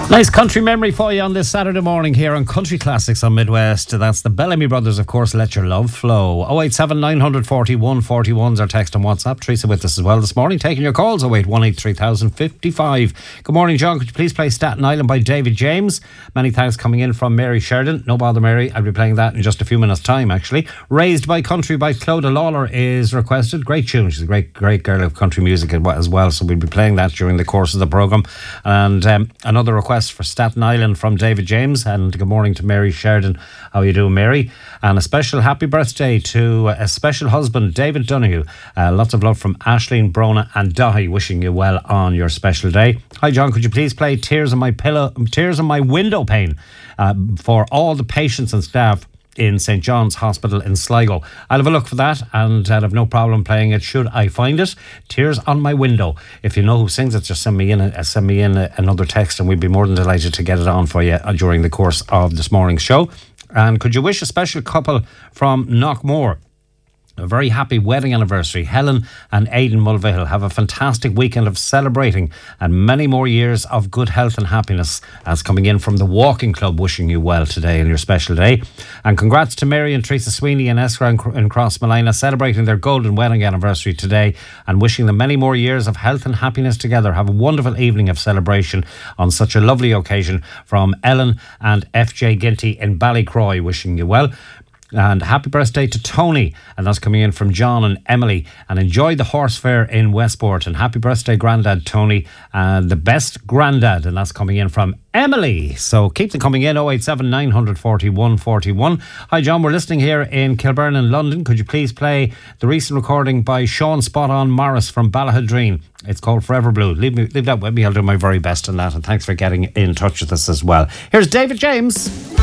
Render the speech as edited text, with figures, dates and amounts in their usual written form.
Nice country memory for you on this Saturday morning here on Country Classics on Midwest. That's the Bellamy Brothers, of course. Let Your Love Flow. 087 941 41 is our text on WhatsApp. Teresa with us as well this morning, taking your calls. 081 3055. Good morning, John. Could you please play Staten Island by David James? Many thanks coming in from Mary Sheridan. No bother, Mary. I'll be playing that in just a few minutes' time, actually. Raised by Country by Clodagh Lawler is requested. Great tune. She's a great girl of country music as well. So we'll be playing that during the course of the programme. And another request for Staten Island from David James. And good morning to Mary Sheridan. How are you doing, Mary? And a special happy birthday to a special husband, David Donoghue. Lots of love from Aisling, Brona and Dahi, wishing you well on your special day. Hi John, could you please play Tears on My Window Pane for all the patients and staff in St. John's Hospital in Sligo. I'll have a look for that, and I'll have no problem playing it should I find it. Tears on My Window. If you know who sings it, just send me in another text, and we'd be more than delighted to get it on for you during the course of this morning's show. And could you wish a special couple from Knockmore a very happy wedding anniversary? Helen and Aidan Mulvihill. Have a fantastic weekend of celebrating and many more years of good health and happiness. As coming in from the Walking Club, wishing you well today on your special day. And congrats to Mary and Teresa Sweeney and Esra in Crossmolina, celebrating their golden wedding anniversary today and wishing them many more years of health and happiness together. Have a wonderful evening of celebration on such a lovely occasion from Ellen and FJ Ginty in Ballycroy, wishing you well. And happy birthday to Tony, and that's coming in from John and Emily. And enjoy the horse fair in Westport. And happy birthday, Grandad Tony, and the best Grandad, and that's coming in from Emily. So keep them coming in. 087 941 41. Hi John, we're listening here in Kilburn in London. Could you please play the recent recording by Sean Spot On Morris from Ballahadreen? It's called Forever Blue. Leave that with me. I'll do my very best on that. And thanks for getting in touch with us as well. Here's David James.